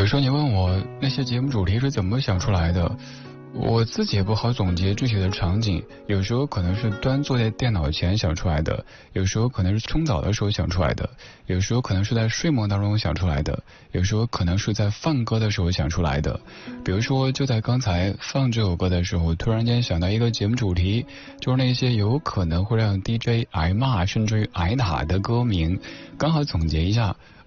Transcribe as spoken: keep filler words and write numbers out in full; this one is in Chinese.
时候你问我那些节目主题是怎么想出来的，我自己也不好总结具体的场景，有时候可能是端坐在电脑前想出来的，有时候可能是冲澡的时候想出来的，有时候可能是在睡梦当中想出来的，有时候可能是在放歌的时候想出来的。比如说就在刚才放这首歌的时候，突然间想到一个节目主题，就是那些有可能会让 D J 挨骂甚至于挨打的歌名，刚好总结一下，